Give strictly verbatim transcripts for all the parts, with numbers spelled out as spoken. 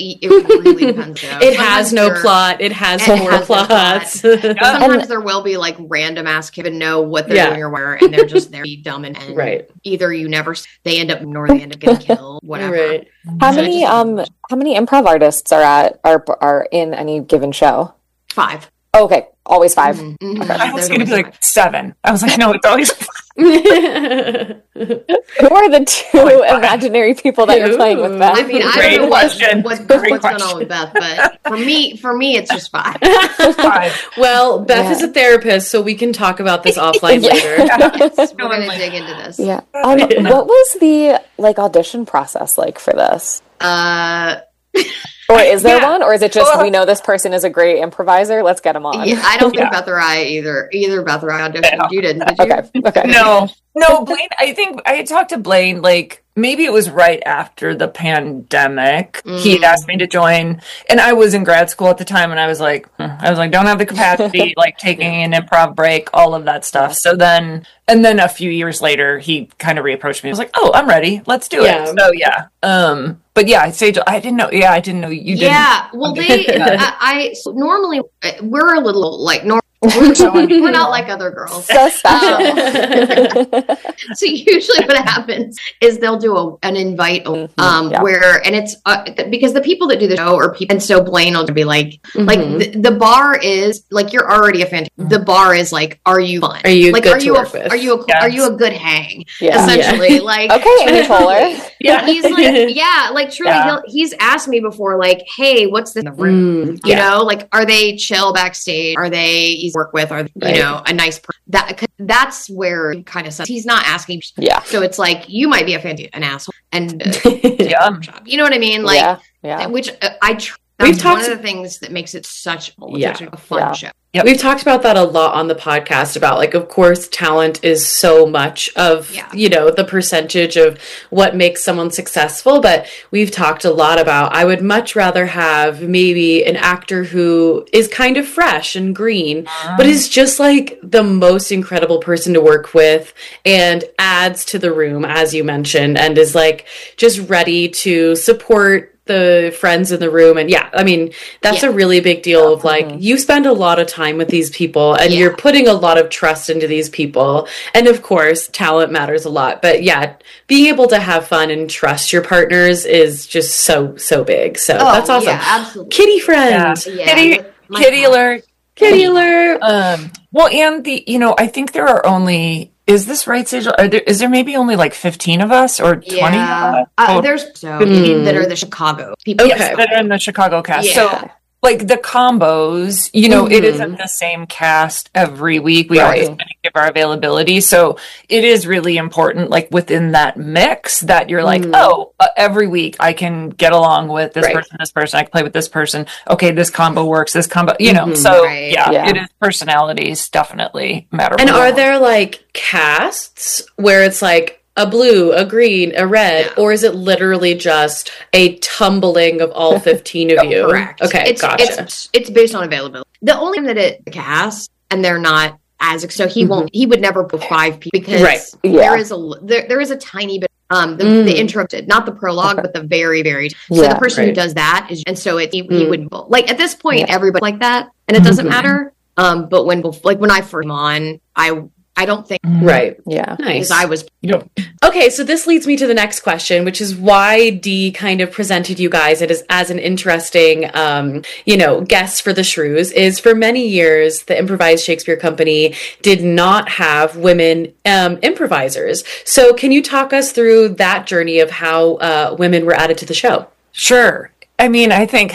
it, it really depends. Though. It has no plot. It has it four has no plots. plot. Sometimes there will be like random ass kids that know what they're Yeah. doing or where, and they're just there dumb and, and Right. either you never they end up or they end up getting killed, whatever. Right. How So it many just- um how many improv artists are at are are in any given show? Five. Oh, okay, always five. Mhm, mhm. I was There's going to be always like seven. I was like, no, it's always Who are the two Oh my God. imaginary people that you're playing with, Beth? I mean, I Great don't know what, question. what, Great what's going on question. with Beth, but for me, for me, it's just five. five. Well, Beth Yeah. is a therapist, so we can talk about this offline Yeah. later. We're going to dig into this. Yeah. Um, what was the like audition process like for this? Uh, Or is there Yeah. one? Or is it just Well- we know this person is a great improviser? Let's get him on. yeah, I don't think Yeah. Beth or I either. Either Beth or I auditioned. Yeah. You didn't, did you? Okay. Okay. No, no, Blaine. I think I had talked to Blaine, like, maybe it was right after the pandemic. He had Mm. asked me to join, and I was in grad school at the time, and I was like, hmm, I was like, don't have the capacity, like taking an improv break, all of that stuff. So then, and then a few years later, he kind of reapproached me. I was like, oh, I'm ready. Let's do Yeah. it. So yeah. Um, but yeah, Sage, I didn't know. Yeah, I didn't know you didn't. Yeah, well, they. I, I so normally uh, we're a little like normal. We're, we're not like other girls. So special. So usually what happens is they'll do a, an invite um Yeah. where and it's uh, th- because the people that do the show are people, and so Blaine will be like Mhm. like the, the bar is like you're already a fan. The bar is like, are you fun? Are you like good are to you work a, with? are you a, Yes. are you a good hang? Yeah. Essentially, like Okay, Amy Poehler. Yeah. he's like yeah, like truly Yeah. he'll, he's asked me before like, hey, what's this in the room? Mm, You yeah. know, like, are they chill backstage? Are they easy to work with? Are they, Right. you know, a nice person? That, 'cause that's where kind of he's not asking. Yeah. So it's like, you might be a fan, an asshole, and uh, Yeah. job. You know what I mean? Like, yeah. Yeah. which uh, I tr- We've that's one talked- of the things that makes it such, Yeah. such a fun Yeah. show. Yep. We've talked about that a lot on the podcast about like, of course, talent is so much of, Yeah. you know, the percentage of what makes someone successful. But we've talked a lot about, I would much rather have maybe an actor who is kind of fresh and green, but is just like the most incredible person to work with and adds to the room, as you mentioned, and is like just ready to support the friends in the room. And yeah, I mean, that's Yeah. a really big deal of like, you spend a lot of time with these people and Yeah. you're putting a lot of trust into these people. And of course, talent matters a lot. But yeah, being able to have fun and trust your partners is just so, so big. So Oh, that's awesome. Yeah, absolutely. Kitty friend. Yeah. Yeah, Kitty, but my kitty God. alert. Kitty alert. Um, well, and the, you know, I think there are only, is this right, Sage? Are there, is there maybe only like fifteen of us or twenty? Yeah, of us? uh, Oh, there's so Hmm. that are the Chicago people. Okay. yes, that are in the Chicago cast. Yeah. So, like the combos, you know, it Mhm. isn't the same cast every week. We Right. always kind of give our availability. So it is really important, like within that mix, that you're like, Mm. oh, uh, every week I can get along with this Right. person, this person, I can play with this person. Okay, this combo works, this combo, you know. Mhm. So, Right. yeah, Yeah. it is personalities definitely matter. And more. are there like casts where it's like a blue, a green, a red, No. or is it literally just a tumbling of all fifteen of you? Correct. Okay, it's, gotcha. It's it's based on availability. The only time that it cast and they're not as so he won't he would never put five people because Right. Yeah. there is a there, there is a tiny bit um the, Mm. the interrupted not the prologue but the very very so Yeah. the person who Right. does that is and so it he, he Mm. would like at this point Yeah. everybody like that and it doesn't Mhm. matter um but when like when I first came on I I don't think Right. Yeah. Nice. because I was You know, Okay, so this leads me to the next question, which is why Dee kind of presented you guys as, as an interesting, um, you know, guest for the Shrews. Is for many years, the Improvised Shakespeare Company did not have women um, improvisers. So can you talk us through that journey of how uh, women were added to the show? sure. I mean, I think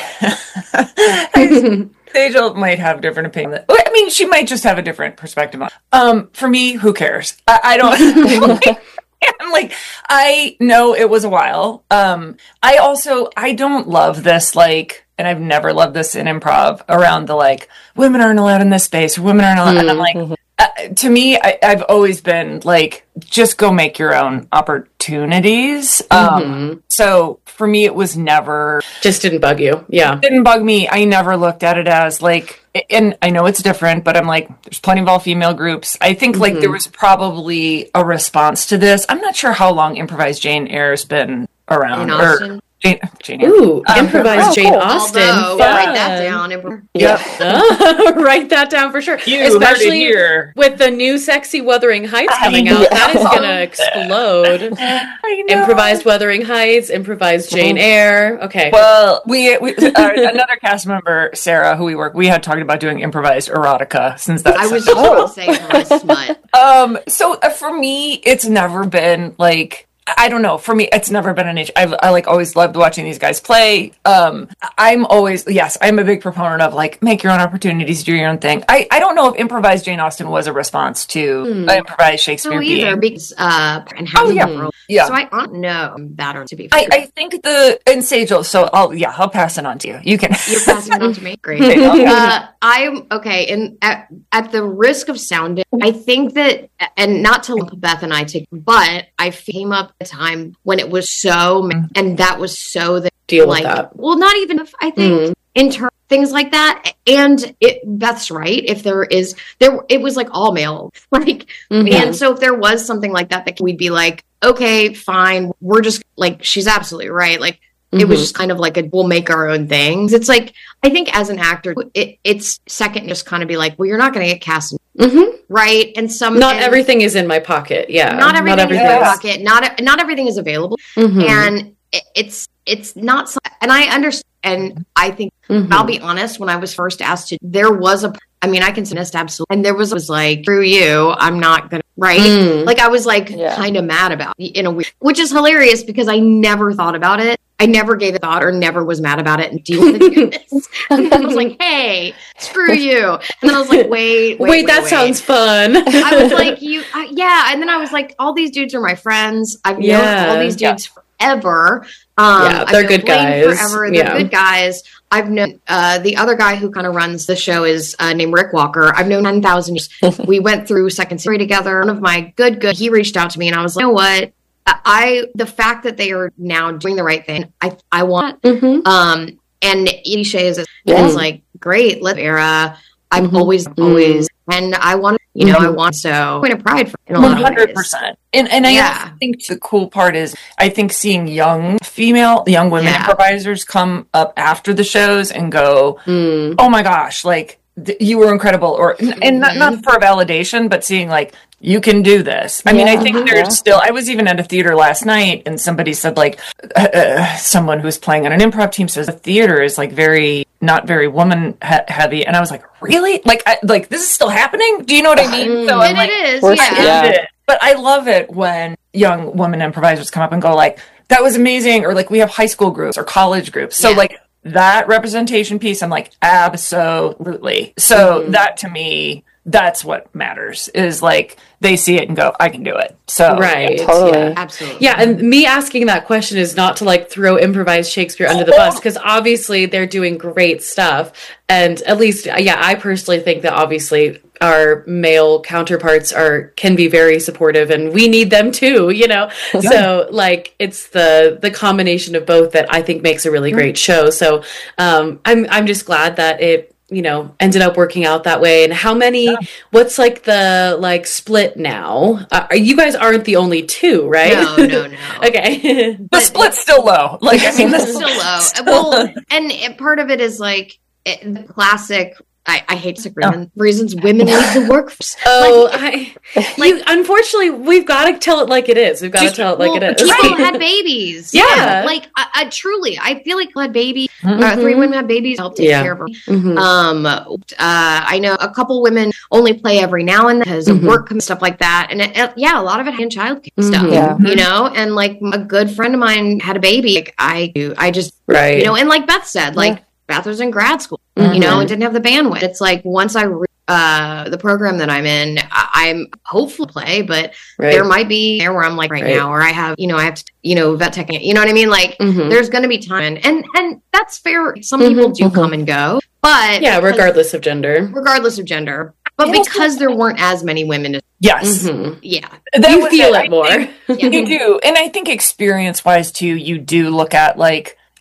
Sejal might have a different opinion. Well, I mean, she might just have a different perspective on it. Um, for me, who cares? I, I don't. I'm like, I know it was a while. Um, I also, I don't love this, like, and I've never loved this in improv around the like, women aren't allowed in this space, or women aren't allowed. And I'm like, uh, to me, I, I've always been like, just go make your own opportunities. Um, so for me, it was never, Just didn't bug you. Yeah. didn't bug me. I never looked at it as like, and I know it's different, but I'm like, there's plenty of all female groups. I think like there was probably a response to this. I'm not sure how long Improvised Jane Eyre's been around. in or- Austin. Jane, Jane Ooh, um, improvised oh, Jane cool. Austen. Although, Fun. write that down. And- Yep. write that down for sure. You Especially heard it here. with the new sexy Wuthering Heights coming I out. know. That is going to explode. I know. Improvised Wuthering Heights, improvised Jane Eyre. Okay. Well, we, we uh, another cast member, Sarah, who we work, we had talked about doing improvised erotica since that's I was just going to say her smut. Um, so uh, for me, it's never been like, I don't know. For me, it's never been an issue. I've, I like always loved watching these guys play. Um, I'm always, yes, I'm a big proponent of like, make your own opportunities, do your own thing. I, I don't know if improvised Jane Austen was a response to Hmm. uh, improvised Shakespeare No, either being. because uh, and how Oh, yeah. girl. Yeah. So I don't know that or to be. I, fair. I think the, and Sage, so I'll, yeah, I'll pass it on to you. You can. You're passing it on to me. Great. Okay. Uh, I'm okay. And at, at the risk of sounding, I think that, and not to lump Beth and I together, but I came up at a time when it was so, and that was so that Deal like, with that. well, not even if I think Mm. in terms things like that. And it, Beth's right. If there is, there, it was like all male, like, Mhm. and so if there was something like that, that we'd be like, okay, fine. We're just like, she's absolutely right. Like, it was Mhm. just kind of like a we'll make our own things. It's like I think as an actor, it, it's second just kind of be like, well, you're not going to get cast, Mhm. right? And some Not and everything is in my pocket. Yeah. not everything, everything is in your is. pocket. Not not everything is available, Mhm. and it, it's it's not. so- And I understand. And I think Mhm. I'll be honest. When I was first asked to, there was a. I mean, I can say this absolutely, and there was was like through you, I'm not gonna right. Mm. Like I was like Yeah. kind of mad about it in a weird, which is hilarious because I never thought about it. I never gave it thought or never was mad about it. And do you want to do this? And then I was like, hey, screw you. And then I was like, wait, wait, Wait, that sounds fun. I was like, you, uh, yeah. And then I was like, all these dudes are my friends. I've known Yeah. all these dudes forever. Um, Yeah, I've they're known good Blaine guys. Forever. They're Yeah. good guys. I've known uh, the other guy who kind of runs the show is uh, named Rick Walker. I've known ten thousand years. We went through Second City together. One of my good, good, he reached out to me and I was like, you know what? I, the fact that they are now doing the right thing, I, I want, Mhm. um, and Isha is, Yeah. is like, great, let era. I've Mhm. always, Mhm. always, and I want, you know, I Mhm. want so point of pride for in a One lot of hundred ways. percent, and and I Yeah. also think the cool part is I think seeing young female, young women Yeah. improvisers come up after the shows and go, Mm. "Oh my gosh, like th- you were incredible," or and not Mm-hmm. not for a validation, but seeing like you can do this. I mean, I Yeah. think there's Yeah. still. I was even at a theater last night, and somebody said like, uh, uh, someone who's playing on an improv team says the theater is like very not very woman he- heavy, and I was like, really? Like, I, like this is still happening? Do you know what I mean? So I'm And like, it is, We're- yeah. I Yeah. loved it. But I love it when young women improvisers come up and go like, that was amazing. Or like we have high school groups or college groups. So Yeah. like that representation piece, I'm like, absolutely. So Mhm. that to me, that's what matters is like they see it and go, I can do it. So Right. Totally. Yeah. Absolutely. Yeah, and me asking that question is not to like throw improvised Shakespeare under the bus because obviously they're doing great stuff. And at least, yeah, I personally think that obviously our male counterparts are can be very supportive, and we need them too. You know, so like it's the the combination of both that I think makes a really great show. So um, I'm I'm just glad that it you know ended up working out that way. And how many? What's like the like split now? Uh, you guys aren't the only two, right? No, no, no. Okay. the split's still low. Like, I mean, It's this still low. Well, and it, part of it is like it, the classic. I, I hate to reason, reasons women leave the workforce. Oh, Like, I, you, unfortunately, we've got to tell it like it is. We've got to Just- tell it like well, it is. people had babies. Yeah. like I, I truly, I feel like had babies. Mhm. Uh, three women had babies. Help take Yeah. care of them. Mhm. Um, uh, I know a couple women only play every now and then because Mhm. of work and stuff like that. And it, it- yeah, a lot of it in childcare Mhm. stuff. Yeah. You know, and like a good friend of mine had a baby. Like I do, I just Right. you know, and like Beth said, like Beth was in grad school, Mhm. you know, and didn't have the bandwidth. It's like once I re- uh the program that I'm in, I- I'm hopeful to play, but right. there might be there where I'm like right, Right. now, or I have, you know, I have to, you know, vet teching it. You know what I mean? Like Mhm. there's going to be time, and and that's fair. Some Mhm. people do Mhm. come and go, but Yeah, regardless of gender. regardless of gender. But And also- because there weren't as many women, yes. Mhm. yeah, That You was feel I it more. think- yeah. You do. And I think experience wise too, you do look at like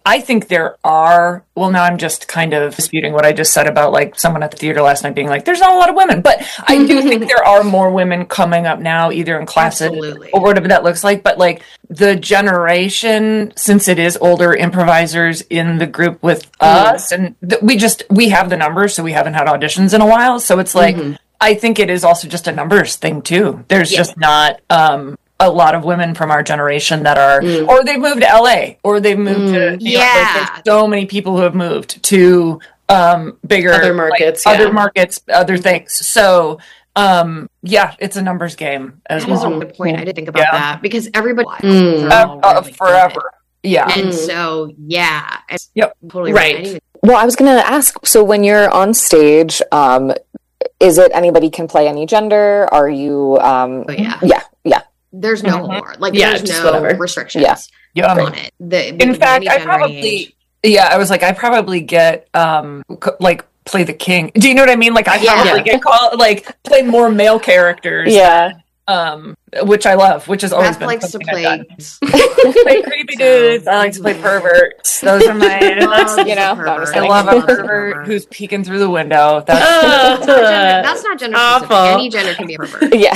I think there are, well, now I'm just kind of disputing what I just said about like someone at the theater last night being like, there's not a lot of women, but I do think there are more women coming up now, either in classes Absolutely. or whatever that looks like. But like the generation, since it is older improvisers in the group with mm. us, and th- we just, we have the numbers, so we haven't had auditions in a while. So it's like, mm-hmm. I think it is also just a numbers thing too. There's yeah. just not, um, a lot of women from our generation that are, mm. or they've moved to L A, or they've moved mm. to, you yeah. know, like, there's so many people who have moved to um, bigger other markets, like, yeah. other markets, other things. So, um, yeah, it's a numbers game as that well. That is a good point. I didn't think about yeah. that because everybody mm. uh, uh, forever, yeah, and mm. so yeah, it's yep, totally right. right. Well, I was going to ask. So, when you're on stage, um, is it anybody can play any gender? Are you? Um, oh, yeah, yeah, yeah. There's no mm-hmm. more. Like, yeah, there's no whatever. restrictions yeah. Yeah. on it. The, In fact, I probably, yeah, I was like, I probably get, um, like, play the king. Do you know what I mean? Like, I yeah. probably get called, like, play more male characters. Yeah. Um, which I love, which has always Beth been likes to play. play creepy dudes. I like to play perverts. Those are my, Loves you know, pervert. I love a pervert who's peeking through the window. That's, that's not gender. That's not gender specific. Any gender can be a pervert. Yeah.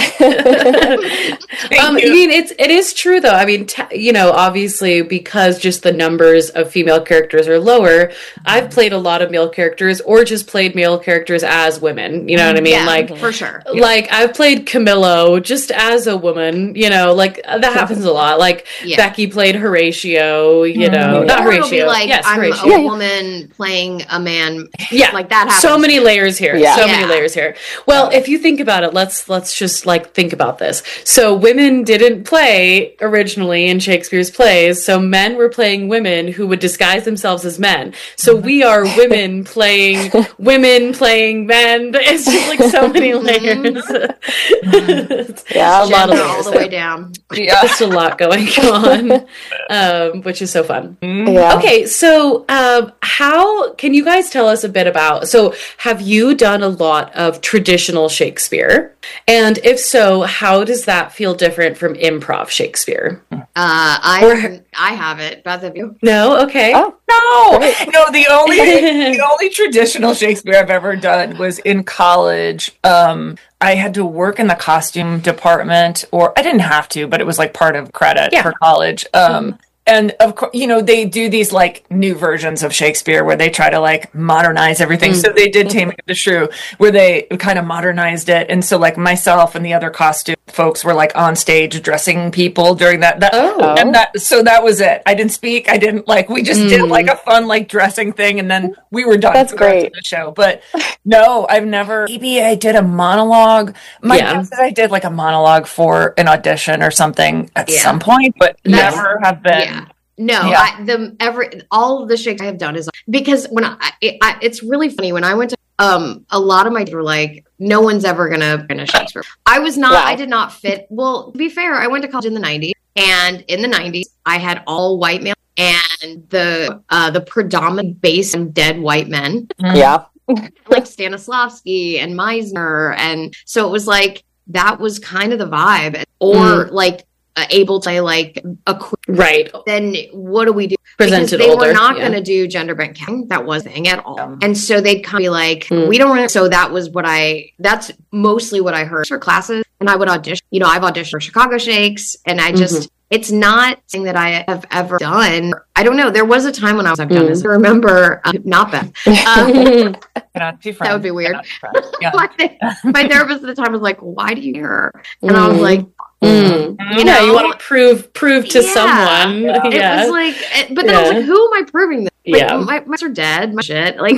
um, I mean, it's it is true though. I mean, t- you know, obviously because just the numbers of female characters are lower. I've played a lot of male characters, or just played male characters as women. You know what I mean? Yeah, like for sure. Like I've played Camillo just as a woman. You know, like that happens a lot. Like yeah. Becky played Horatio. You know, mm-hmm. not or Horatio. It'll be like yes, I'm Horatio. a woman playing a man. Yeah, like that happens. So many layers here. Yeah. So yeah. many layers here. Well, yeah. if you think about it, let's let's just like think about this. So women didn't play originally in Shakespeare's plays. So men were playing women who would disguise themselves as men. So we are women playing women playing men. It's just like so many layers. Yeah, a lot of layers all the there. way down. Yeah, just a lot going on, um, which is so fun. Yeah. Okay, so um, how can you guys tell us a bit about? So, have you done a lot of traditional Shakespeare? And if so, how does that feel different from improv Shakespeare? Uh, I or, I have it. Both of you? No. Okay. Oh. No, no. The only the only traditional Shakespeare I've ever done was in college. Um, I had to work in the costume department, or I didn't have to, but it was like part of credit yeah. for college. Um, mm-hmm. And of course, you know, they do these like new versions of Shakespeare where they try to like modernize everything. Mm-hmm. So they did Taming of the Shrew where they kind of modernized it. And so like myself and the other costume folks were like on stage dressing people during that. that oh. And that, so that was it. I didn't speak. I didn't like, we just mm. did like a fun like dressing thing and then we were done. That's for great. The, rest of the show. But no, I've never, maybe I did a monologue. My yeah. guess is I did like a monologue for an audition or something at yeah. some point, but That's, never have been. Yeah. No, yeah. I, the every all of the Shakespeare I have done is because when I, it, I it's really funny when I went to um a lot of my were like no one's ever gonna finish Shakespeare. I was not. Wow. I did not fit. Well, to be fair, I went to college in the nineties, and in the nineties, I had all white male, and the uh, the predominant base and dead white men. Yeah, like Stanislavski and Meisner, and so it was like that was kind of the vibe, or mm. like. Uh, able to say like a right then what do we do presented because they older, were not yeah. going to do gender bent casting. That wasn't a thing at all yeah. And so they'd kind of be like mm. we don't really so that was what I that's mostly what I heard for classes. And I would audition, you know, I've auditioned for Chicago Shakes, and I just mm-hmm. it's not something that I have ever done. I don't know, there was a time when I was I've done mm. this. I remember um, not Beth um, that would be weird. Yeah. my, my therapist at the time was like, why do you care? And mm. I was like Mm. You know, yeah, you want to prove prove to yeah. someone. Yeah. It yeah. was like, but then yeah. I was like, who am I proving this? Like, yeah, my mice are dead. My shit, like,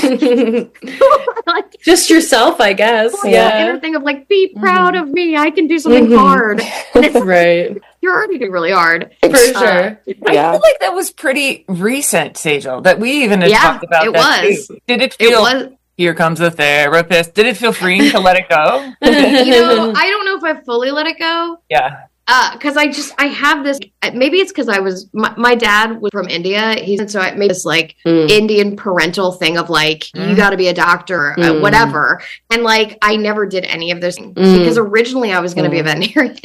like just yourself, I guess. Yeah, yeah. inner thing of like, be proud mm-hmm. of me. I can do something mm-hmm. hard. And it's right. You're already doing really hard for uh, sure. Yeah. I feel like that was pretty recent, Sejal. That we even had yeah, talked about. It that was. Too. Did it feel? It was. Here comes the therapist. Did it feel freeing to let it go? You know, I don't know if I fully let it go. Yeah. because uh, I just I have this. Maybe it's because I was my, my dad was from India. He's so I made this like mm. Indian parental thing of like mm. you got to be a doctor, mm. uh, whatever. And like I never did any of those things mm. because originally I was going to mm. be a veterinarian.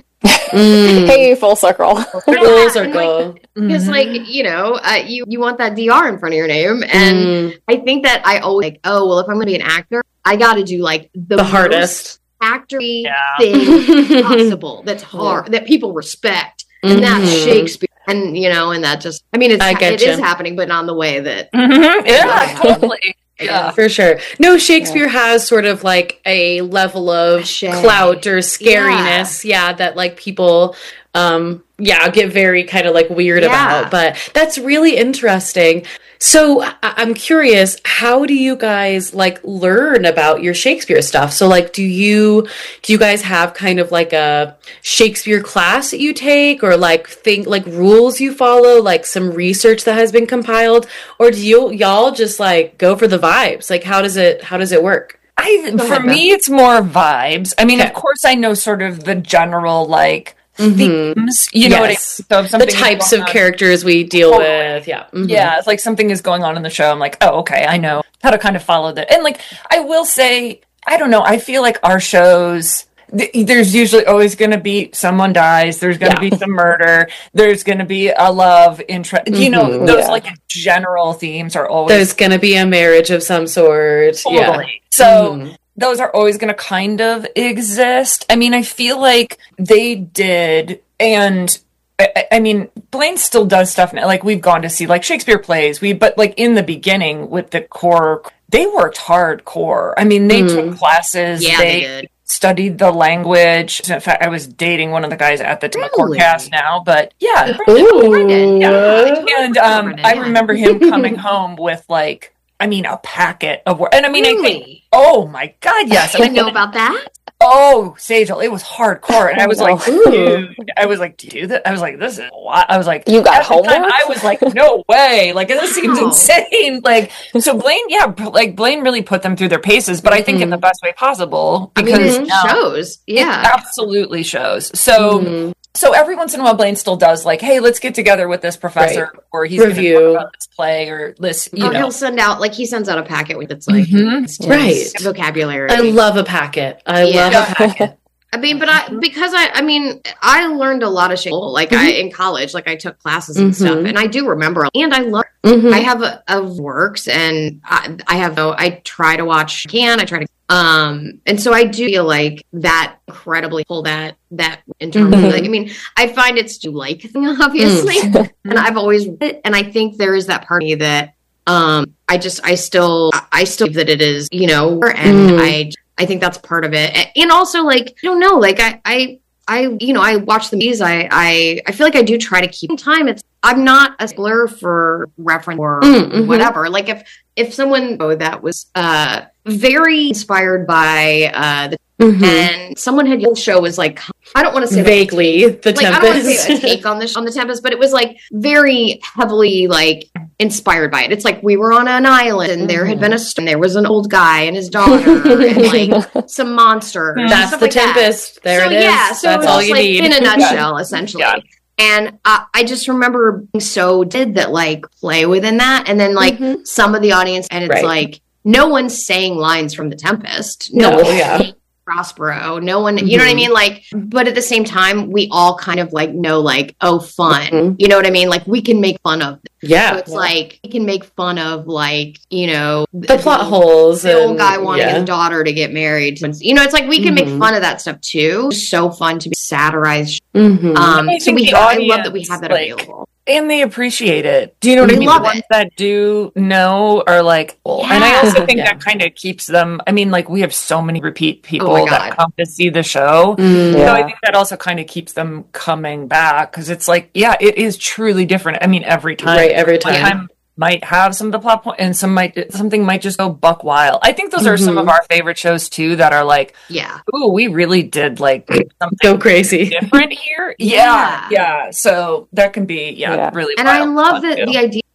Mm. Hey, full circle. Full circle. Because, like, mm-hmm. like, you know, uh, you, you want that D R in front of your name. And mm. I think that I always like, oh, well, if I'm going to be an actor, I got to do, like, the, the hardest actory yeah. thing possible that's hard, yeah. that people respect. And mm-hmm. that's Shakespeare. And, you know, and that just, I mean, it's, it you. is happening, but not in the way that. Mm-hmm. Yeah, totally. Yeah, for sure. No, Shakespeare yeah. has sort of like a level of clout or scariness, yeah, yeah that like people, um, yeah, get very kind of like weird yeah. about. But that's really interesting. So I- I'm curious, how do you guys like learn about your Shakespeare stuff? So like, do you do you guys have kind of like a Shakespeare class that you take, or like think like rules you follow, like some research that has been compiled, or do you y'all just like go for the vibes? Like, how does it how does it work? I for ahead, me, it's more vibes. I mean, okay. of course, I know sort of the general like. Mm-hmm. themes, you know yes. what I mean? So the types of on, characters we deal totally. with, yeah. Mm-hmm. Yeah, it's like something is going on in the show. I'm like, oh, okay, I know how to kind of follow that. And like, I will say, I don't know, I feel like our shows, th- there's usually always going to be someone dies, there's going to yeah. be some murder, there's going to be a love interest. Mm-hmm. You know, those yeah. like general themes are always. There's going to be a marriage of some sort. Totally. Yeah. So. Mm-hmm. Those are always going to kind of exist. I mean, I feel like they did, and I, I mean, Blaine still does stuff now. Like, we've gone to see like Shakespeare plays, we, but like in the beginning with the core, they worked hardcore. I mean, they mm. took classes, yeah, they, they did. studied the language. In fact, I was dating one of the guys at the really? cast now, but yeah, Ooh. yeah. And um, I remember him coming home with like. I mean, a packet of work. And I mean, really? I think, oh my God, yes. I know about that. Oh, Sejal, it was hardcore. And I was like, dude, I was like, do you do that? I was like, this is a lot. I was like, you got homework? I was like, no way. Like, this seems wow. insane. Like, so Blaine, yeah, like Blaine really put them through their paces, but I think mm-hmm. in the best way possible. Because I mean, it now, shows. Yeah. It absolutely shows. So, mm-hmm. So every once in a while, Blaine still does like, hey, let's get together with this professor, right. or he's going to talk about this play, or this, you or know. he'll send out, like, he sends out a packet with it's like, mm-hmm. it's right. vocabulary. I love a packet. I yeah. love a packet. I mean, but I, because I, I mean, I learned a lot of shit, like mm-hmm. I, in college, like I took classes and mm-hmm. stuff, and I do remember, and I love, mm-hmm. I have a, of works, and I, I have, I try to watch, can, I try to, um, and so I do feel like that incredibly pull that, that in terms mm-hmm. of, like, I mean, I find it's do like thing, obviously, mm-hmm. and I've always, and I think there is that part of me that, um, I just, I still, I still believe that it is, you know, and mm. I, I think that's part of it. And also, like, I don't know, like, I, I, I, you know, I watch the movies. I, I, I feel like I do try to keep time. It's, I'm not a stickler for reference or mm-hmm. whatever. Like, if, if someone oh, that was, uh, very inspired by, uh, the, mm-hmm. and someone had your show was like, I don't want to say vaguely like, the like, Tempest. I don't want to say a take on the on the Tempest, but it was like very heavily like inspired by it. It's like we were on an island and mm-hmm. there had been a and there was an old guy and his daughter and like some monsters. That's the like Tempest. That. There so, it is. Yeah, so that's it was all just, you like, need in a nutshell, essentially. Yeah. And uh, I just remember being so did that like play within that, and then like mm-hmm. some of the audience, and it's right. like no one's saying lines from the Tempest. No, no one's yeah. saying Prospero. No one, you know what I mean? Like, but at the same time, we all kind of like know, like, oh, fun. Mm-hmm. You know what I mean? Like, we can make fun of this. Yeah. So it's yeah. like, we can make fun of, like, you know, the, the plot holes. The and, old guy wanting yeah. his daughter to get married. You know, it's like, we can mm-hmm. make fun of that stuff too. It's so fun to be satirized. Mm-hmm. Um, so we, I love that we have that like, available. And they appreciate it. Do you know what we I mean? Love the ones it. that do know are like, well, yeah. and I also think yeah. that kind of keeps them. I mean, like we have so many repeat people oh that come to see the show. Mm, so yeah. I think that also kind of keeps them coming back because it's like, yeah, it is truly different. I mean, every time, right? Every time. One time might have some of the plot point, and some might something might just go buck wild. I think those are mm-hmm. some of our favorite shows too that are like, yeah, ooh, we really did like something go crazy different here. Yeah, yeah. yeah. So that can be yeah, yeah. really. And I love that the idea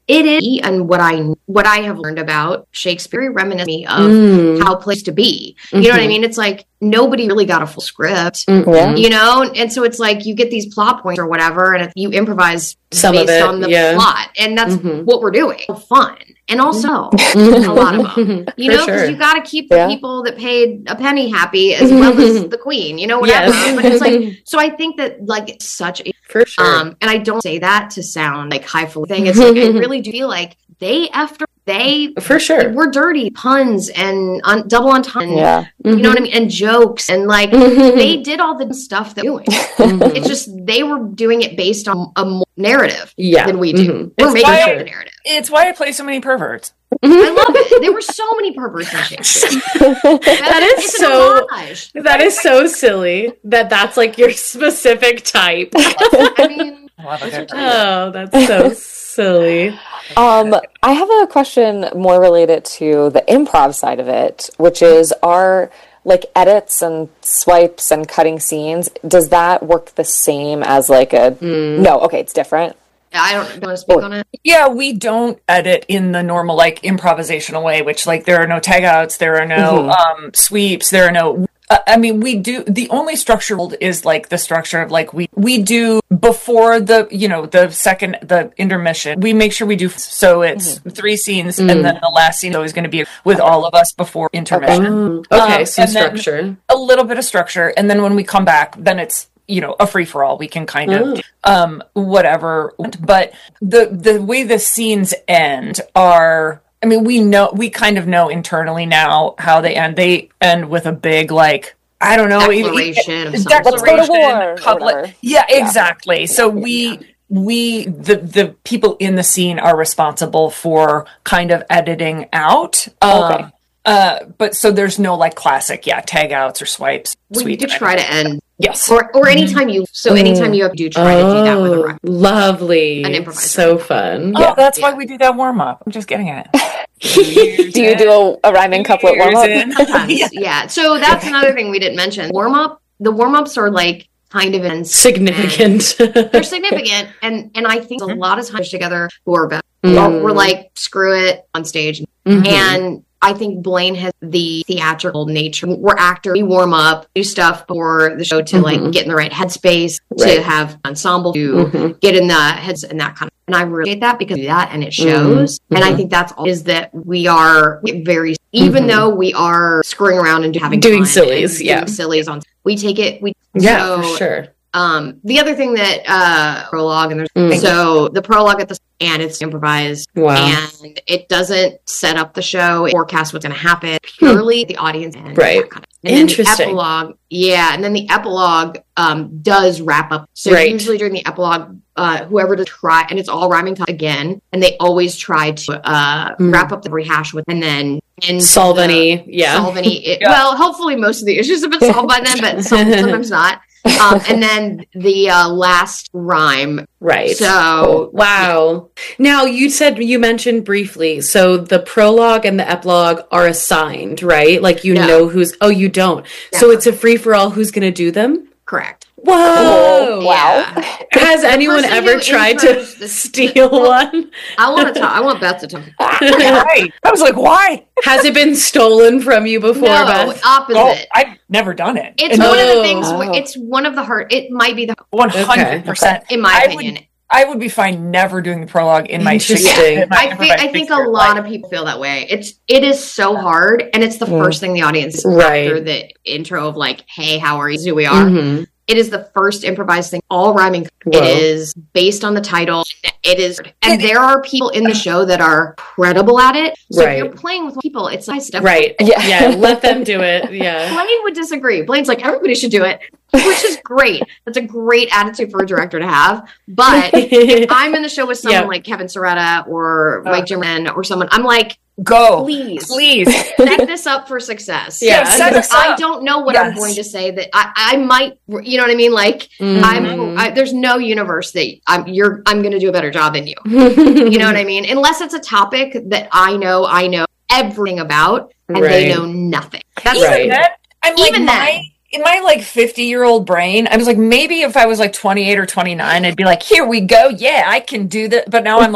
it is, and what I what I have learned about Shakespeare reminisces me of Mm. how plays to be. You know what I mean? It's like nobody really got a full script, Yeah. you know, and so it's like you get these plot points or whatever, and you improvise Some of based it, on the yeah. plot, and that's Mhm. what we're doing. Fun, and also a lot of them, you For know, because sure. you got to keep the Yeah. people that paid a penny happy as well as the queen, you know, whatever. Yes. But it's like, so I think that like it's such a For sure. um, and I don't say that to sound like highfalutin thing. It's like I really do feel like they after they For sure. were dirty puns and un- double entendre. Yeah. You know what I mean? And jokes and like they did all the stuff that they're doing. Mhm. It's just they were doing it based on a more narrative Yeah. than we do. Mhm. We're It's making why- up the narrative. It's why I play so many perverts. I love it. There were so many perverts in Shakespeare. That is It's an so- homage. That is so silly that that's like your specific type. I mean, Love a good Oh, that's so silly. Um, I have a question more related to the improv side of it, which is are like edits and swipes and cutting scenes, does that work the same as like a no, okay, it's different. I don't, don't want to speak on it. Yeah, we don't edit in the normal like improvisational way, which like there are no tag outs, there are no um sweeps, there are no uh, I mean we do the only structure is like the structure of like we we do before the you know the second the intermission we make sure we do so it's three scenes and then the last scene is always going to be with all of us before intermission. Mm. Okay, Um, some and then- structure. A little bit of structure, and then when we come back then it's you know a free for all. We can kind of um whatever, but the the way the scenes end are I mean we know we kind of know internally now how they end. They end with a big like I don't know Declaration of some declaration, sort. Let's go to war, or public- whatever. yeah exactly. So we we the the people in the scene are responsible for kind of editing out. Um, Okay. Uh, but so there's no like classic, yeah, tag outs or swipes. We sweet do try to end, Yes. or or anytime you. So anytime you do try to do that with a Oh, rock. lovely. An improviser. So fun. Oh, that's Yeah. why we do that warm up. I'm just getting it. Do you do a, a rhyming couplet warm up? Sometimes, yeah. yeah. So that's another thing we didn't mention. Warm up. The warm ups are like kind of intense. Significant. They're significant, and and I think a lot of times together who are better. Mm. We're like screw it on stage, Mhm. and I think Blaine has the theatrical nature. We're actors. We warm up, do stuff for the show to like Mhm. get in the right headspace, Right. to have ensemble, to Mhm. get in the heads and that kind of. And I really hate that because of that, and it shows. Mhm. And I think that's all is that we are very, even Mhm. though we are screwing around and having Doing fun sillies, and yeah. doing sillies on. We take it. We Yeah, so, for sure. Um, the other thing that uh prologue and there's Mm. so the prologue at the and it's improvised Wow. and it doesn't set up the show, it forecasts what's going to happen. Purely the audience and Right. that kind of- and then Interesting. the epilogue, yeah, and then the epilogue um does wrap up. So Right. usually during the epilogue, uh, whoever to try, and it's all rhyming time again, and they always try to uh Mm. wrap up the rehash with, and then and Solve any, yeah. solve any. It, Yeah. Well, hopefully most of the issues have been solved by then, but some, sometimes not. Um, and then the uh, last rhyme. Right. So Wow. Now you said you mentioned briefly, so the prologue and the epilogue are assigned, right? Like you No. know who's oh you don't. So Never. it's a free for all who's gonna do them? correct. Whoa. Oh, wow. Yeah. Has anyone person ever who tried to intros the- steal one? I want to talk. I want Beth to talk. Why? I was like, why? Has it been stolen from you before, No, Beth? opposite. Oh, I've never done it. It's And one of the Oh. things. Where Oh. it's one of the hard. It might be the one hundred percent. in my I opinion. would, I would be fine never doing the prologue in my Interesting. Shakespeare- in my I think I improvised think a Shakespeare lot life. of people feel that way. It's it is so hard, and it's the Mm. first thing the audience is Right. after the intro of like, "Hey, how are you? Who we are." Mhm. It is the first improvised thing, all rhyming. Whoa. It is based on the title. It is, and there are people in the show that are credible at it. So Right. if you're playing with people, it's nice stuff. Right. Yeah. Yeah. Let them do it. Yeah. Blaine would disagree. Blaine's like, everybody should do it, which is great. That's a great attitude for a director to have. But if I'm in the show with someone Yeah. like Kevin Soretta or Uh. Mike Jimmerman or someone, I'm like, Go, please, please. set this up for success. Yeah. set Because us I up. don't know what I'm Yes. going to say that I, I might, you know what I mean? Like, Mhm. I'm, I, there's no universe that I'm, you're, I'm going to do a better job than you. You know what I mean? Unless it's a topic that I know, I know everything about and they Right. know nothing. That's Even Right. then, I'm like, Even my, then. in my like fifty year old brain, I was like, maybe if I was like twenty-eight or twenty-nine, I'd be like, here we go. Yeah, I can do that. But now I'm like,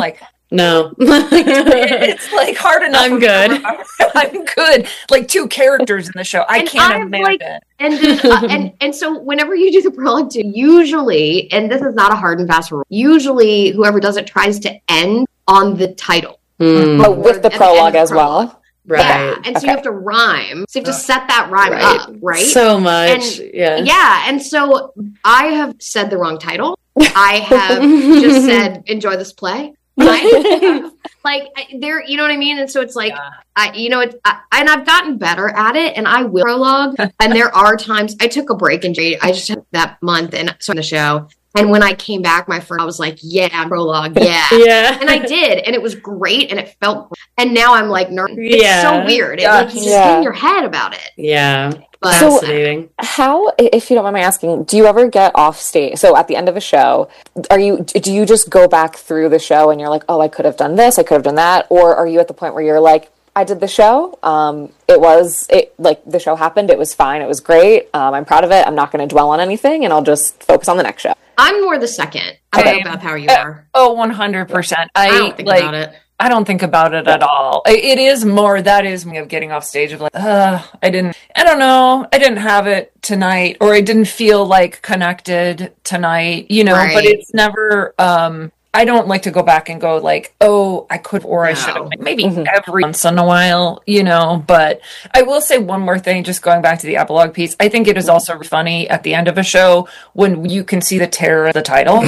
No. It's like hard enough. I'm good. I'm good. Like two characters in the show. I And can't I've, imagine. like, And then, uh, and and so whenever you do the prologue too, usually, and this is not a hard and fast rule, usually whoever does it tries to end on the title. Mm, But with the And- prologue and the as prologue. well. right. Yeah, and so Okay. you have to rhyme. So you have to set that rhyme Right. up, right? So much. And- yeah. Yeah, and so I have said the wrong title. I have just said enjoy this play. Right? Like I- there, you know what I mean. And so it's like, Yeah. I, you know, it, I, and I've gotten better at it. And I will prologue. And there are times I took a break and I just had that month and so the show. And when I came back, my friend, I was like, yeah, prologue, yeah. Yeah. And I did, and it was great, and it felt. And now I'm like, nervous. It's Yeah. so weird. It, Yeah. like, you just Yeah. get in your head about it. Yeah. But So- Fascinating. How, if you don't mind me asking, do you ever get off stage? So at the end of a show, are you, do you just go back through the show and you're like, oh, I could have done this, I could have done that? Or are you at the point where you're like, I did the show. Um, it was, it like the show happened. It was fine. It was great. Um, I'm proud of it. I'm not going to dwell on anything and I'll just focus on the next show. I'm more the second. I don't Same. know about how you are. Oh, one hundred percent. I, I don't think like, about it. I don't think about it at all. I- It is more, that is me of getting off stage of like, uh, I didn't, I don't know, I didn't have it tonight, or I didn't feel like connected tonight, you know, Right. but it's never, um, I don't like to go back and go like, oh, I could, or I No. should have, like, maybe Mhm. every once in a while, you know, but I will say one more thing, just going back to the epilogue piece. I think it is also funny at the end of a show when you can see the terror of the title.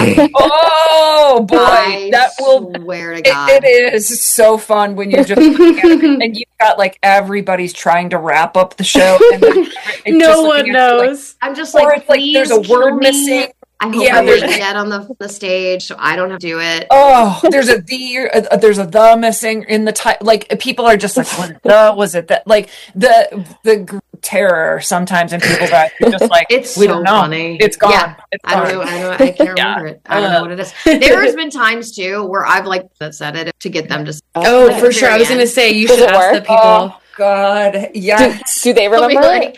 Oh boy, I that will swear to it, God. it is so fun when you're just and you've got like everybody's trying to wrap up the show and then it's just No looking one at you knows. I'm just Or like, it's like please there's a kill word me. missing. I hope Yeah, I'm there's- dead on the, the stage, so I don't have to do it. Oh, there's a the, uh, there's a the missing in the title. Like people are just like, what the was it that like the the gr- terror sometimes in people's eyes. You're just like, It's we so don't know. funny. It's gone. Yeah. It's I don't gone. know. I don't. I can't Yeah. remember it. I don't know what it is. There has been times too where I've like said it to get them to. Oh, Like, for at the sure. I very was going to end. say, you Does should it ask work? the people. Oh God, Do, yeah. do they They'll be remember? like,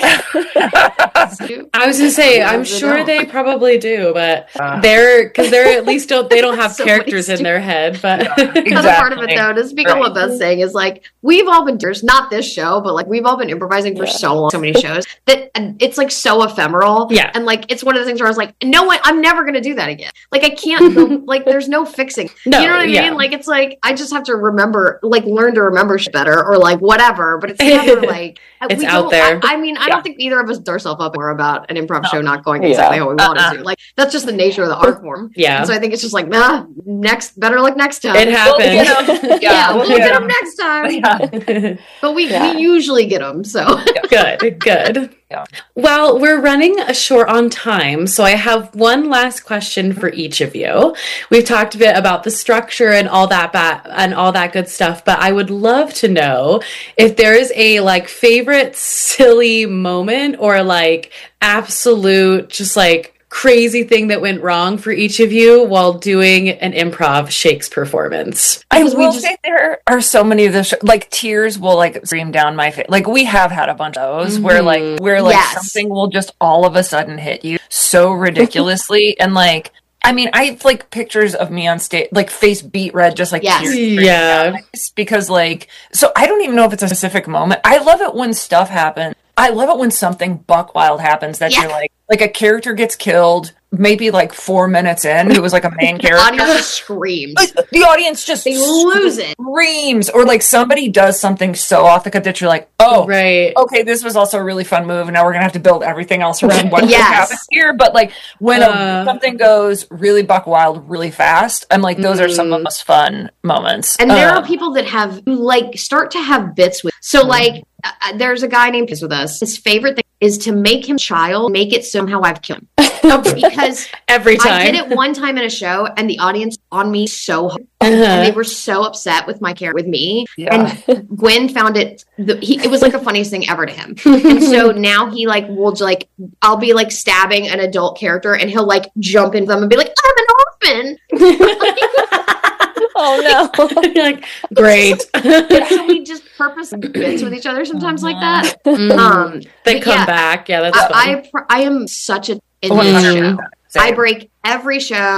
I was gonna say, I'm They sure don't. they probably do, but Uh. they're because they're at least don't they don't have Somebody's characters in doing- their head. But the other part of it Exactly. though, to speak on what Beth's saying, is like we've all been doers, not this show, but like we've all been improvising for Yeah. so long, so many shows that and it's like so ephemeral. Yeah. and like it's one of the things where I was like, no one, I'm never gonna do that again. Like I can't. go, like there's no fixing. No, you know what I yeah. mean? Like it's like I just have to remember, like learn to remember shit better, or like whatever. But it's never like It's we out don't- there. I, I mean, I Yeah. don't think either of us beat ourselves up more about an improv No. show not going Yeah. exactly how we wanted Uh-uh. to. Like that's just the nature of the art form. yeah, And so I think it's just like, nah, next, better luck next time. it We'll get happens. 'em. Yeah, Yeah, we'll we'll get get them next time. Yeah. But we, Yeah. we usually get them. So Good, good. Yeah. Well, we're running a short on time, so I have one last question for each of you. We've talked a bit about the structure and all that ba- and all that good stuff, but I would love to know if there is a like favorite silly moment or like absolute just like crazy thing that went wrong for each of you while doing an improv Shakes performance. I Because we will just- say there are so many of the sh- like tears will like stream down my face. Like we have had a bunch of those where like where like Yes. something will just all of a sudden hit you so ridiculously and like I mean I have like pictures of me on stage like face beat red just like Yes. tears streaming Yeah. down my face, because like so I don't even know if it's a specific moment. I love it when stuff happens. I love it when something buck wild happens that Yeah. you're like like a character gets killed maybe like four minutes in who was like a main the character. audience just screams. The audience just They lose it. screams, or like somebody does something so off the cut that you're like, oh, Right. okay, this was also a really fun move. Now we're gonna have to build everything else around what Yes. happened here. But like when Uh. a, something goes really buck wild, really fast, I'm like, those are some of Mm. the most fun moments. And there Uh, are people that have like start to have bits with. So like, uh, uh, there's a guy named Piss with us. His favorite thing is to make him child, make it somehow I've killed him. Because Every time. I did it one time in a show, and the audience on me so hard. And they Uh-huh. were so upset with my character, with me. Yeah. And Gwen found it, the, he, it was like the funniest thing ever to him. And so now he like will j- like, I'll be like stabbing an adult character and he'll like jump into them and be like, I'm an orphan. Oh no. You're like, great. So we just purpose bits with each other sometimes like that. Mhm. Um, they but come yeah, back. Yeah, that's fun. I, I, pr- I am such a, in one this hundred show. percent. I break every show.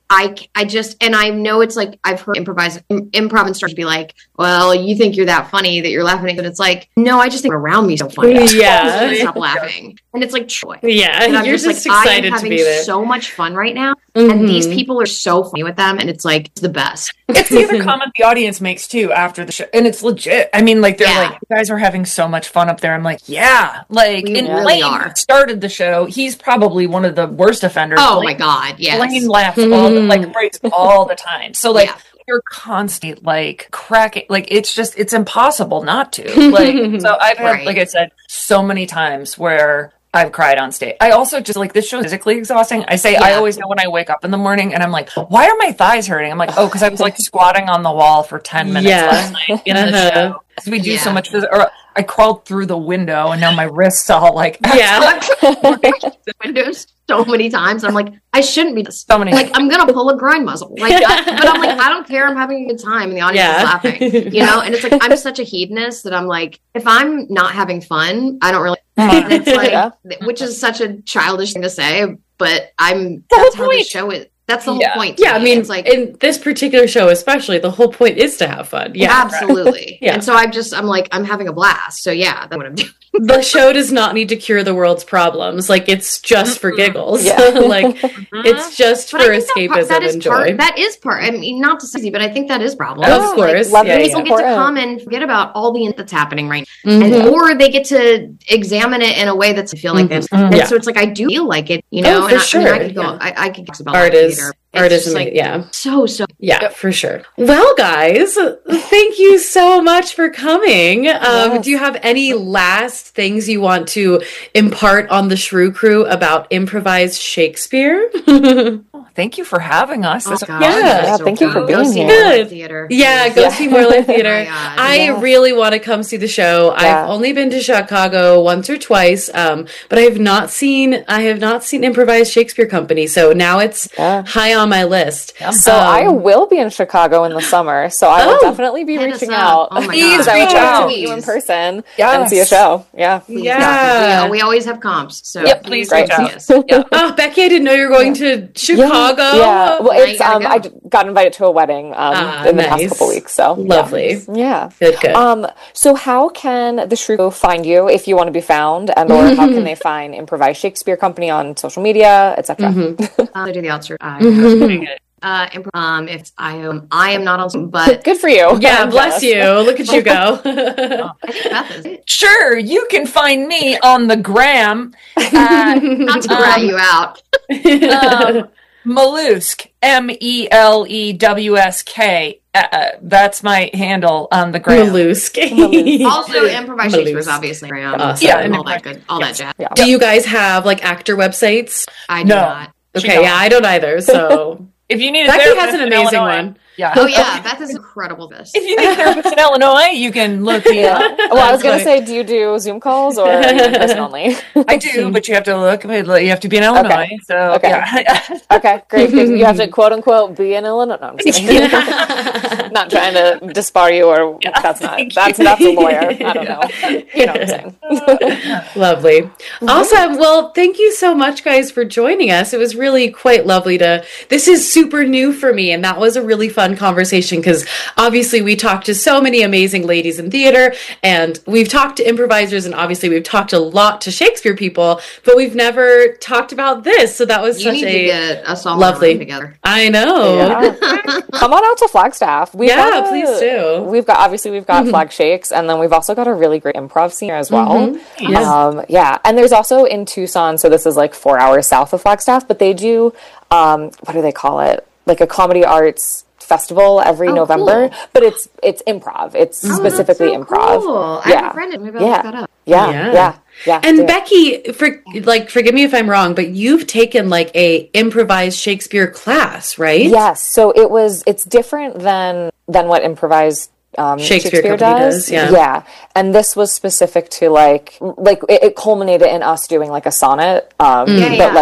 I, I just, and I know it's like, I've heard improvise, im- improv instructors be like, well, you think you're that funny that you're laughing, but it's like, no, I just think around me so funny. Yeah. Stop laughing. And it's like, Troy. Yeah, And I'm you're just, just, like, I am excited to having be there. so much fun right now. Mhm. And these people are so funny with them. And it's like, it's the best. It's the other comment the audience makes too after the show, and it's legit. I mean, like they're Yeah. like, "You guys are having so much fun up there." I'm like, "Yeah." Like, We and really Blaine are. started the show. He's probably one of the worst offenders. Oh Blaine, my God. Yes. Blaine laughs all the, like breaks all the time. So like. Yeah. You're constant like cracking, like it's just it's impossible not to. Like so, I've had, Right. like I said, so many times where I've cried on stage. I also just like this show is physically exhausting. I say I Yeah. always know when I wake up in the morning and I'm like, why are my thighs hurting? I'm like, oh, because I was like squatting on the wall for ten minutes Yeah. last night in the Uh-huh. show. 'Cause we do so Yeah. much. phys- Or I crawled through the window and now my wrists all like Yeah. the windows so many times. I'm like, I shouldn't be this. so many. Like, I'm gonna pull a grind muzzle. Like, I, but I'm like, I don't care. I'm having a good time, and the audience Yeah. is laughing. You know, and it's like I'm such a hedonist that I'm like, if I'm not having fun, I don't really. And it's like, Yeah. which is such a childish thing to say, but I'm. The whole That's how the point. show is. That's the whole Yeah. point. to Yeah, I me. mean, it's like in this particular show especially, the whole point is to have fun. Yeah. absolutely. Yeah. And so I'm just, I'm like, I'm having a blast. So yeah, that's what I'm doing. The show does not need to cure the world's problems. Like, it's just for giggles. Yeah. Like, it's just But for I think that part- escapism that is and joy. part. That is part. I mean, not to say, easy, but I think that is problem. Of course. Like, Yeah, levity is People yeah. get to important. come and forget about all the that's happening right now, Mhm. and, or they get to examine it in a way that's I feel like this. And Yeah. so it's like I do feel like it, you know. Oh, for and I, I, sure. mean, I could go. Yeah. I, I could talk about Art live is theater. art It's is just, amazing. Yeah. so so. Yeah, for sure. Well, guys, thank you so much for coming. Um, Yes. Do you have any last things you want to impart on the Shrew Crew about improvised Shakespeare? Thank you for having us. Oh, This- gosh, Yeah. that's Yeah, so thank you for cool. being Go see here. more live Good. theater. Yeah, go Yeah. see More Life Oh Theater. my God. I Yeah. really want to come see the show. Yeah. I've only been to Chicago once or twice, um, but I have not seen I have not seen Improvised Shakespeare Company. So now it's Yeah. high on my list. So Um, I will be in Chicago in the summer, so I will Oh, definitely be hit us reaching up. out. Oh my Please Because I would reach love out. to meet you in person and Yes. see a show. Yeah. Please, Yeah. we, we always have comps. So Yep, please come reach out. see us. Yeah. Oh, Becky, I didn't know you were going to Chicago. Yeah. Well, Now it's you gotta um, go. I d- got invited to a wedding um, Ah, in the nice. past couple weeks. So yeah. Lovely. Yeah. Good, good. Um. So, how can the Shrew find you if you want to be found, and or how can they find Improvised Shakespeare Company on social media, et cetera? Uh, they do the outskirts. I, uh, imp- um, if I am, I am not on, Zoom, but Good for you. Yeah, I'm bless jealous. you. Look at you go. I think Beth is. it. Sure, you can find me on the gram at Not to rat you out. um, Mollusk, M E L E W S K. Uh, uh, that's my handle on the gram. Mollusk. Also, improvised Shakespeare is Mollusk. obviously around. Awesome. Yeah, all and that good, all that jazz. Yeah. Do you guys have like actor websites? I do No. not. She Okay, don't. yeah, I don't either. So If you need a Becky therapist has an in amazing Illinois- one. Yeah. Oh yeah, Beth is incredible. This. If you need a therapist in Illinois, you can look me Yeah. up. Well, I was gonna That's say, do you do Zoom calls or are you in person only? I do, but you have to look. You have to be in Illinois. So Okay. yeah. Okay, great. You have to quote unquote be in Illinois. No, I'm just kidding. Not trying to disbar you, or that's not. thank That's you. that's a lawyer. I don't know. You know what I'm saying? Lovely. Awesome. Well, thank you so much, guys, for joining us. It was really quite lovely to. This is super new for me, and that was a really fun conversation because obviously we talked to so many amazing ladies in theater, and we've talked to improvisers, and obviously we've talked a lot to Shakespeare people, but we've never talked about this. So that was You such need a to get us all lovely around together. I know. Yeah. Come on out to Flagstaff. We've Yeah, got a- please do. We've got obviously we've got Flag Shakes, and then we've also got a really great improv scene here as well. Yeah. Um, yeah, and there's also in Tucson, so this is like four hours south of Flagstaff, but they do um, what do they call it? Like a comedy arts festival every Oh, November, cool. but it's it's improv. It's Oh, specifically that's so improv. Cool. I Yeah. have a friend. Maybe I'll Yeah. look that up. Yeah, Yeah. yeah, yeah. And do it. Becky, for like, forgive me if I'm wrong, but you've taken like a improvised Shakespeare class, right? Yes, so it was. It's different than than what improvised um, Shakespeare Shakespeare, Company does. does, yeah. yeah, and this was specific to like like it, it culminated in us doing like a sonnet, um, Yeah, but yeah. like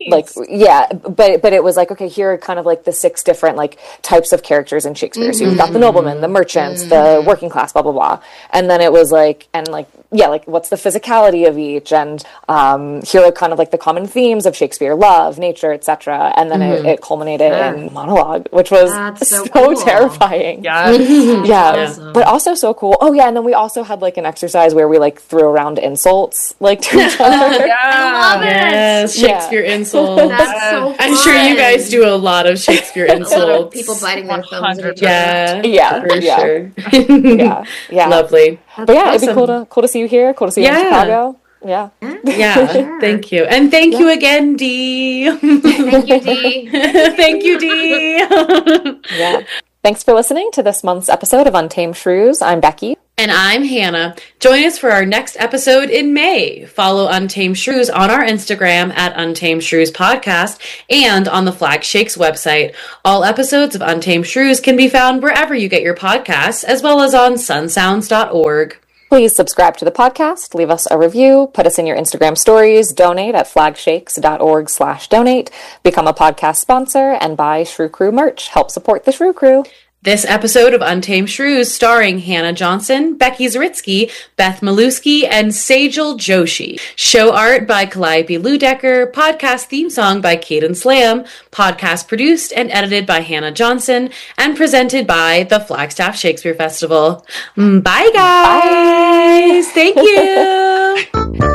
like, yeah, but but it was like, okay, here are kind of like the six different like types of characters in Shakespeare. Mm-hmm. So you've got the noblemen, the merchants, mm-hmm. the working class, blah blah blah, and then it was like, and like, yeah, like what's the physicality of each, and um, here are kind of like the common themes of Shakespeare: love, nature, et cetera. And then mm-hmm. it, it culminated yeah. in monologue, which was That's so, so cool. terrifying. Yeah, yeah, yeah. Awesome. But also so cool. Oh yeah, and then we also had like an exercise where we like threw around insults like to each other. Yeah. I love it. Yes, Shakespeare yeah. insults. That's so fun. I'm sure you guys do a lot of Shakespeare insults. A lot of people biting their thumbs at each yeah, other. Yeah, for yeah. sure. yeah, yeah. Lovely. That's but yeah, awesome. It'd be cool to cool to see you here. Cool to see you yeah. in Chicago. Yeah. Yeah. Sure. Thank you. And thank yeah. you again, Dee. Thank you, Dee. Thank you, Dee. Yeah. Thanks for listening to this month's episode of Untamed Shrews. I'm Becky. And I'm Hannah. Join us for our next episode in May. Follow Untamed Shrews on our Instagram at Untamed Shrews Podcast and on the Flag Shakes website. All episodes of Untamed Shrews can be found wherever you get your podcasts, as well as on sun sounds dot org. Please subscribe to the podcast, leave us a review, put us in your Instagram stories, donate at flagshakes.org slash donate, become a podcast sponsor, and buy Shrew Crew merch. Help support the Shrew Crew. This episode of Untamed Shrews starring Hannah Johnson, Becky Zaritsky, Beth Malusky, and Sajal Joshi. Show art by Calliope Ludecker, podcast theme song by Caden Slam, podcast produced and edited by Hannah Johnson, and presented by the Flagstaff Shakespeare Festival. Bye, guys! Bye. Thank you!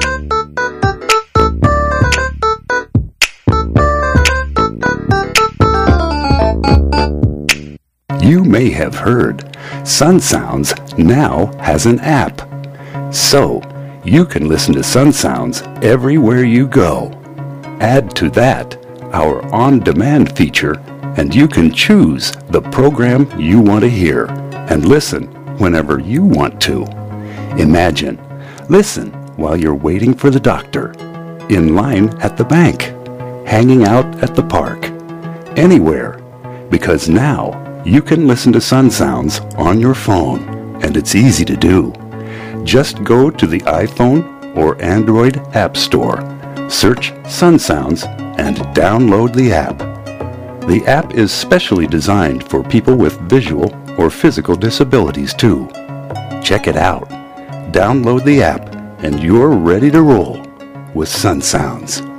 You may have heard Sun Sounds now has an app. So, you can listen to Sun Sounds everywhere you go. Add to that our on-demand feature, and you can choose the program you want to hear and listen whenever you want to. Imagine, listen while you're waiting for the doctor, in line at the bank, hanging out at the park, anywhere, because now you can listen to Sun Sounds on your phone, and it's easy to do. Just go to the iPhone or Android App Store, search Sun Sounds, and download the app. The app is specially designed for people with visual or physical disabilities too. Check it out. Download the app, and you're ready to roll with Sun Sounds.